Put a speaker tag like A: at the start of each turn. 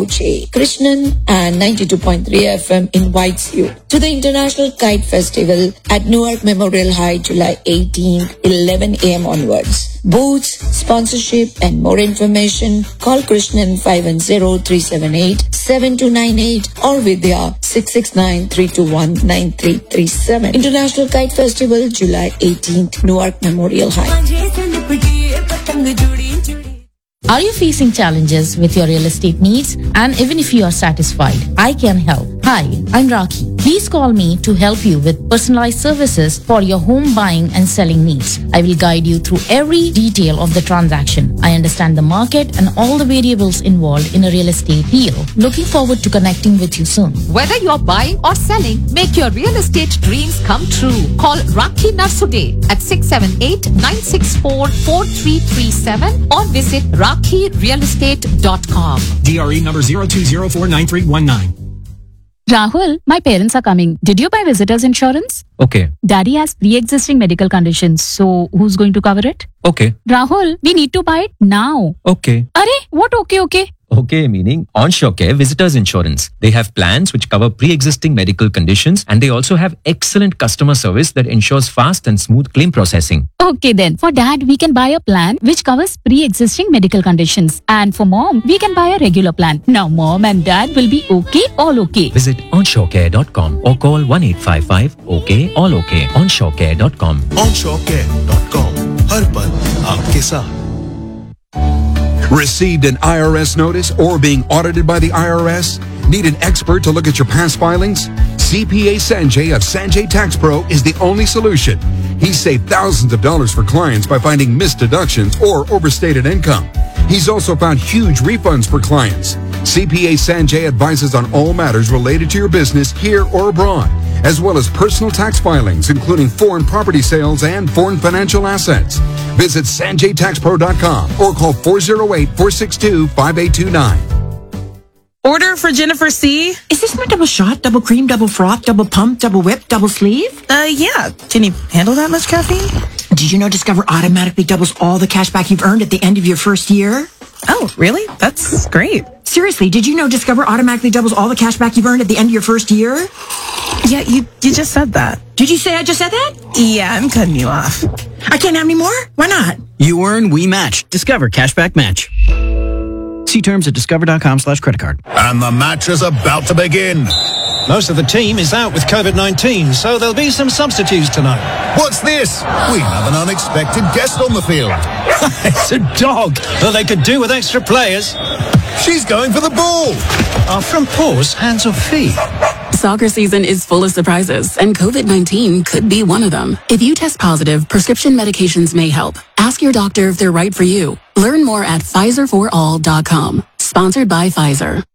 A: Krishnan and 92.3 FM invites you to the International Kite Festival at Newark Memorial High, July 18th, 11 a.m. onwards. Booths, sponsorship and more information, call Krishnan 510-378-7298 or Vidya 669-321-9337. International Kite Festival, July 18th, Newark Memorial High.
B: Are you facing challenges with your real estate needs? And even if you are satisfied, I can help. Hi, I'm Rakhi. Please call me to help you with personalized services for your home buying and selling needs. I will guide you through every detail of the transaction. I understand the market and all the variables involved in a real estate deal. Looking forward to connecting with you soon.
C: Whether you're buying or selling, make your real estate dreams come true. Call Rakhi Narsude at 678-964-4337 or visit rakhirealestate.com.
D: DRE number 02049319.
E: Rahul, my parents are coming. Did you buy visitors insurance?
F: Okay.
E: Daddy has pre-existing medical conditions, so who's going to cover it?
F: Okay.
E: Rahul, we need to buy it now.
F: Okay.
E: Arey, what okay?
F: Okay, meaning Onshore Care Visitors Insurance. They have plans which cover pre-existing medical conditions, and they also have excellent customer service that ensures fast and smooth claim processing.
E: Okay then, for Dad, we can buy a plan which covers pre-existing medical conditions. And for Mom, we can buy a regular plan. Now Mom and Dad will be okay, all okay.
F: Visit onshorecare.com or call 1-855-OK-ALL-OK. onshorecare.com.
G: onshorecare.com. हर पल आपके साथ. Received an IRS notice or being audited by the IRS? Need an expert to look at your past filings? CPA Sanjay of Sanjay Tax Pro is the only solution. He's saved thousands of dollars for clients by finding missed deductions or overstated income. He's also found huge refunds for clients. CPA Sanjay advises on all matters related to your business here or abroad, as well as personal tax filings, including foreign property sales and foreign financial assets. Visit sanjaytaxpro.com or call 408-462-5829.
H: Order for Jennifer C.
I: Is this my double shot, double cream, double froth, double pump, double whip, double sleeve?
H: Yeah. Can you handle that much caffeine?
I: Did you know Discover automatically doubles all the cash back you've earned at the end of your first year?
H: Oh, really? That's great.
I: Seriously, did you know Discover automatically doubles all the cash back you've earned at the end of your first year?
H: Yeah, you just said that.
I: Did you say I just said that?
H: Yeah, I'm cutting you off.
I: I can't have any more? Why not?
J: You earn, we match. Discover Cashback Match. See terms at discover.com/creditcard.
G: And the match is about to begin.
K: Most of the team is out with COVID-19, so there'll be some substitutes tonight.
G: What's this? We have an unexpected guest on the field.
K: It's a dog that they could do with extra players.
G: She's going for the ball.
K: Our front paws, hands or feet?
L: Soccer season is full of surprises, and COVID-19 could be one of them. If you test positive, prescription medications may help. Ask your doctor if they're right for you. Learn more at PfizerForAll.com. Sponsored by Pfizer.